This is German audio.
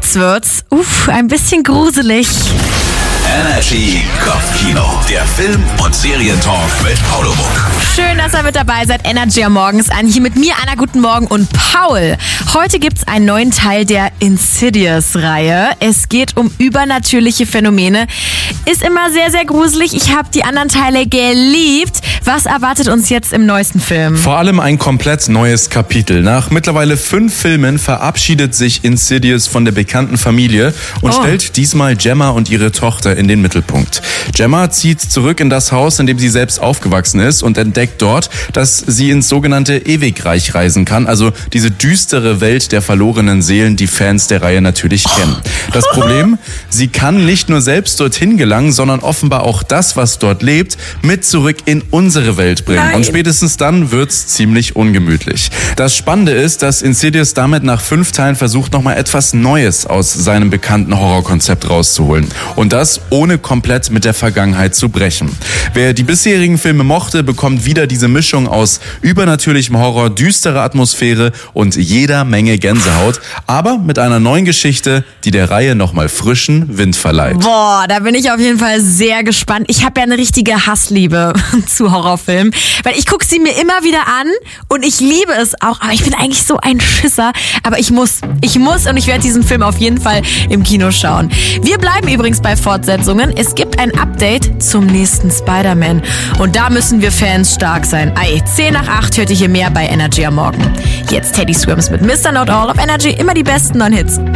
Jetzt wird's, ein bisschen gruselig. Energy Kopfkino, der Film- und Serientalk mit Paul Muck. Schön, dass ihr mit dabei seid. Energy am Morgens an. Hier mit mir, Anna, guten Morgen und Paul. Heute gibt's einen neuen Teil der Insidious-Reihe. Es geht um übernatürliche Phänomene. Ist immer sehr, sehr gruselig. Ich habe die anderen Teile geliebt. Was erwartet uns jetzt im neuesten Film? Vor allem ein komplett neues Kapitel. Nach mittlerweile 5 Filmen verabschiedet sich Insidious von der bekannten Familie und stellt diesmal Gemma und ihre Tochter in den Mittelpunkt. Gemma zieht zurück in das Haus, in dem sie selbst aufgewachsen ist und entdeckt dort, dass sie ins sogenannte Ewigreich reisen kann, also diese düstere Welt der verlorenen Seelen, die Fans der Reihe natürlich kennen. Das Problem, sie kann nicht nur selbst dorthin gelangen, sondern offenbar auch das, was dort lebt, mit zurück in unsere Welt bringen. Nein. Und spätestens dann wird's ziemlich ungemütlich. Das Spannende ist, dass Insidious damit nach 5 Teilen versucht, nochmal etwas Neues aus seinem bekannten Horrorkonzept rauszuholen. Und das ohne komplett mit der Vergangenheit zu brechen. Wer die bisherigen Filme mochte, bekommt wieder diese Mischung aus übernatürlichem Horror, düsterer Atmosphäre und jeder Menge Gänsehaut, aber mit einer neuen Geschichte, die der Reihe nochmal frischen Wind verleiht. Boah, da bin ich auf jeden Fall sehr gespannt. Ich habe ja eine richtige Hassliebe zu Horrorfilmen, weil ich gucke sie mir immer wieder an und ich liebe es auch, aber ich bin eigentlich so ein Schisser, aber ich muss und ich werde diesen Film auf jeden Fall im Kino schauen. Wir bleiben übrigens bei Fortsetzungen. Es gibt ein Update zum nächsten Spider-Man und da müssen wir Fans stark sein. 10 nach 8 hört ihr hier mehr bei Energy am Morgen. Jetzt Teddy Swims mit Mr. Not All auf Energy, immer die besten neuen Hits.